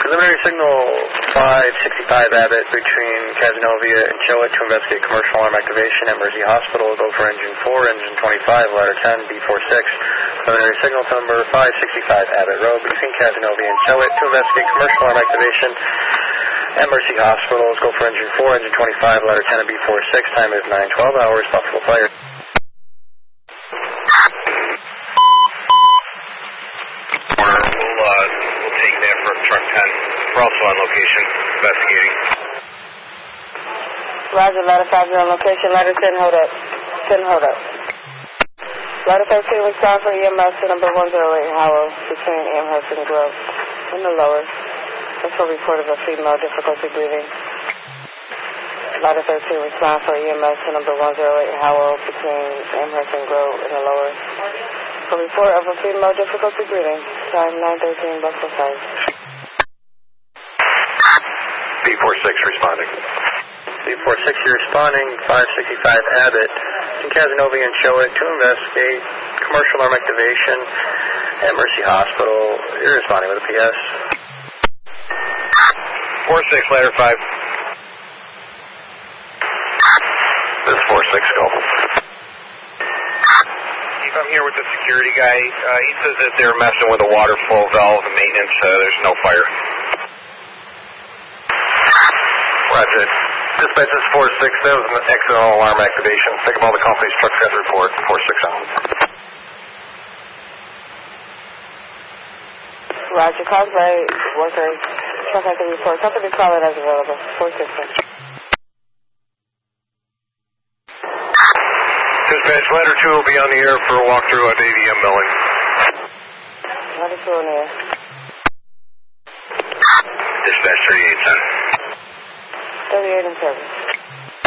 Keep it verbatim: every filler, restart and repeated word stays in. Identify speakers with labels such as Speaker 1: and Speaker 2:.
Speaker 1: Preliminary signal five sixty-five Abbott between Cazenovia and Choate to investigate commercial alarm activation at Mercy Hospital. Go for engine four, engine twenty-five, ladder ten, B forty-six. Preliminary signal number five sixty-five Abbott Road between Cazenovia and Choate to investigate commercial alarm activation at Mercy Hospital. Go for engine four, engine twenty-five, ladder ten, and B forty-six. Time is nine twelve hours. Buffalo Fire.
Speaker 2: We'll, uh, we'll take that for truck ten. We're also on location, investigating.
Speaker 3: Roger, ladder five on location, ladder ten, hold up. ten, hold up. Ladder thirteen, respond for E M S to number one oh eight Howell between Amherst and Grove in the lower. That's a report of a female difficulty breathing. Ladder thirteen, respond for E M S to number one oh eight Howell between Amherst and Grove in the lower. A report of a female difficulty breathing. Time nine thirteen, Buffalo five.
Speaker 2: B forty-six responding.
Speaker 1: B forty-six, you're responding. five sixty-five Abbott in Cazenovia and Choate to investigate commercial alarm activation at Mercy Hospital. You're responding with a P S.
Speaker 2: four six, ladder five. This is four six, go. Chief, I'm here with the security guy. Uh, he says that they're messing with the water flow valve and maintenance. Uh, there's no fire. Roger. Dispatch, this is four six. That was an accidental alarm activation. Think of all the company's truck has report. four six on.
Speaker 3: Roger, Causeway, worker, truck has a report. Company call it as available. four six.
Speaker 2: Dispatch, ladder two will be on the air for a walkthrough at A V M milling.
Speaker 3: Ladder two on the air.
Speaker 2: Dispatch thirty-eight ten.
Speaker 3: thirty-eight and seven.